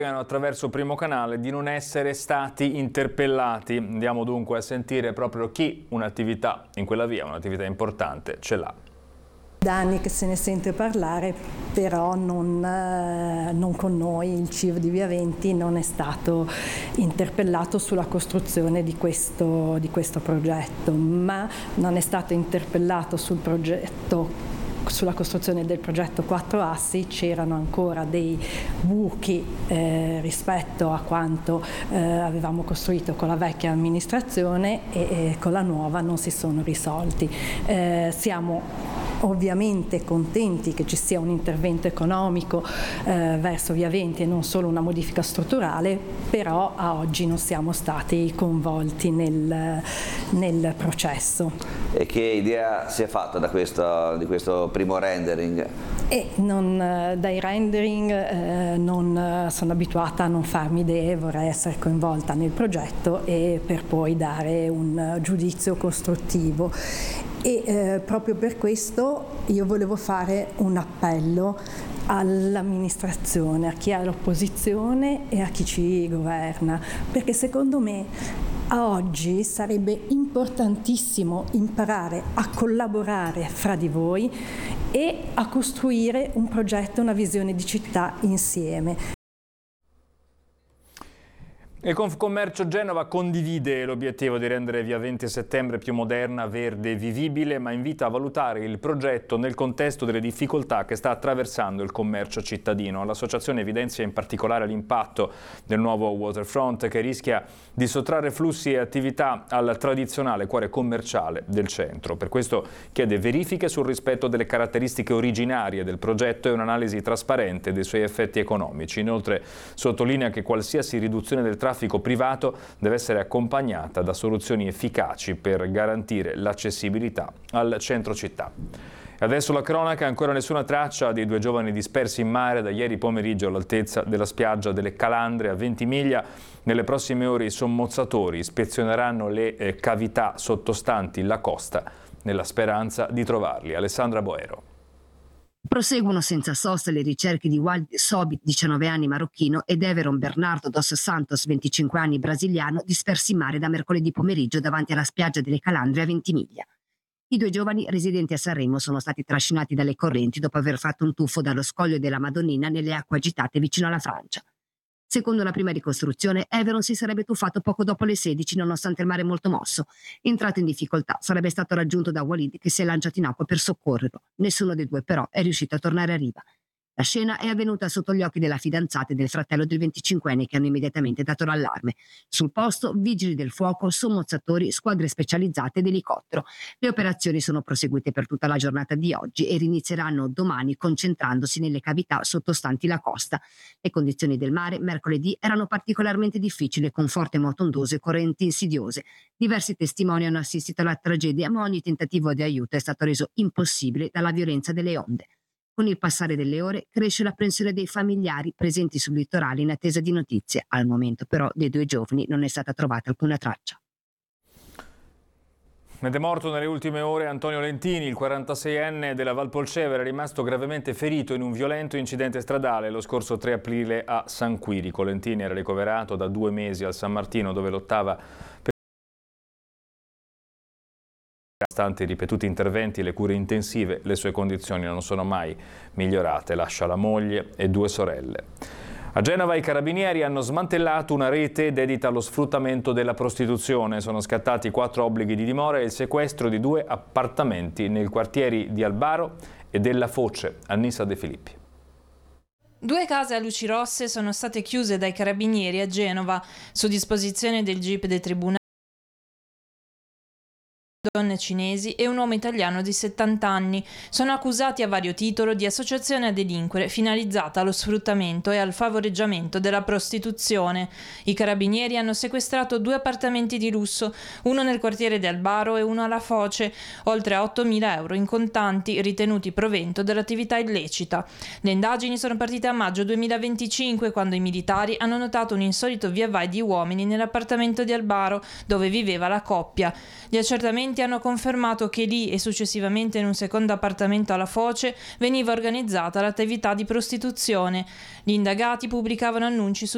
Attraverso Primo Canale di non essere stati interpellati. Andiamo dunque a sentire proprio chi un'attività in quella via, un'attività importante, ce l'ha. Da anni che se ne sente parlare, però non con noi. Il CIV di Via Venti non è stato interpellato sulla costruzione di questo progetto, ma non è stato interpellato sulla costruzione del progetto 4 assi. C'erano ancora dei buchi rispetto a quanto avevamo costruito con la vecchia amministrazione e con la nuova non si sono risolti. Siamo ovviamente contenti che ci sia un intervento economico verso Via Venti e non solo una modifica strutturale, però a oggi non siamo stati coinvolti nel processo. E che idea si è fatta di questo primo rendering? Dai rendering non sono abituata a non farmi idee, vorrei essere coinvolta nel progetto e per poi dare un giudizio costruttivo. Proprio per questo io volevo fare un appello all'amministrazione, a chi è all'opposizione e a chi ci governa, perché secondo me a oggi sarebbe importantissimo imparare a collaborare fra di voi e a costruire un progetto, una visione di città insieme. Il Confcommercio Genova condivide l'obiettivo di rendere Via 20 Settembre più moderna, verde e vivibile, ma invita a valutare il progetto nel contesto delle difficoltà che sta attraversando il commercio cittadino. L'associazione evidenzia in particolare l'impatto del nuovo waterfront che rischia di sottrarre flussi e attività al tradizionale cuore commerciale del centro. Per questo chiede verifiche sul rispetto delle caratteristiche originarie del progetto e un'analisi trasparente dei suoi effetti economici. Inoltre sottolinea che qualsiasi riduzione del traffico privato deve essere accompagnata da soluzioni efficaci per garantire l'accessibilità al centro città. E adesso la cronaca, ancora nessuna traccia dei 2 giovani dispersi in mare da ieri pomeriggio all'altezza della spiaggia delle Calandre a Ventimiglia. Nelle prossime ore i sommozzatori ispezioneranno le cavità sottostanti la costa nella speranza di trovarli. Alessandra Boero. Proseguono senza sosta le ricerche di Walid Sobit, 19 anni, marocchino, ed Everon Bernardo dos Santos, 25 anni, brasiliano, dispersi in mare da mercoledì pomeriggio davanti alla spiaggia delle Calandre a Ventimiglia. I 2 giovani residenti a Sanremo sono stati trascinati dalle correnti dopo aver fatto un tuffo dallo scoglio della Madonnina nelle acque agitate vicino alla Francia. Secondo la prima ricostruzione, Everon si sarebbe tuffato poco dopo le 16 nonostante il mare molto mosso. Entrato in difficoltà, sarebbe stato raggiunto da Walid che si è lanciato in acqua per soccorrerlo. Nessuno dei 2 però è riuscito a tornare a riva. La scena è avvenuta sotto gli occhi della fidanzata e del fratello del 25enne che hanno immediatamente dato l'allarme. Sul posto, vigili del fuoco, sommozzatori, squadre specializzate ed elicottero. Le operazioni sono proseguite per tutta la giornata di oggi e rinizieranno domani concentrandosi nelle cavità sottostanti la costa. Le condizioni del mare mercoledì erano particolarmente difficili con forte moto ondose e correnti insidiose. Diversi testimoni hanno assistito alla tragedia ma ogni tentativo di aiuto è stato reso impossibile dalla violenza delle onde. Con il passare delle ore cresce l'apprensione dei familiari presenti sul litorale in attesa di notizie. Al momento però dei 2 giovani non è stata trovata alcuna traccia. Ed è morto nelle ultime ore Antonio Lentini, il 46enne della Valpolcevera, è rimasto gravemente ferito in un violento incidente stradale lo scorso 3 aprile a San Quirico. Lentini era ricoverato da 2 mesi al San Martino dove lottava per Nonostante i ripetuti interventi e le cure intensive, le sue condizioni non sono mai migliorate. Lascia la moglie e 2 sorelle. A Genova i carabinieri hanno smantellato una rete dedita allo sfruttamento della prostituzione. Sono scattati 4 obblighi di dimora e il sequestro di 2 appartamenti nei quartieri di Albaro e della Foce. Annissa De Filippi. 2 case a luci rosse sono state chiuse dai carabinieri a Genova su disposizione del GIP del Tribunale. Donne cinesi e un uomo italiano di 70 anni sono accusati a vario titolo di associazione a delinquere finalizzata allo sfruttamento e al favoreggiamento della prostituzione. I carabinieri hanno sequestrato 2 appartamenti di lusso, uno nel quartiere di Albaro e uno alla Foce, oltre a 8.000 euro in contanti ritenuti provento dell'attività illecita. Le indagini sono partite a maggio 2025 quando i militari hanno notato un insolito via vai di uomini nell'appartamento di Albaro dove viveva la coppia. Gli accertamenti hanno confermato che lì e successivamente in un secondo appartamento alla Foce veniva organizzata l'attività di prostituzione. Gli indagati pubblicavano annunci su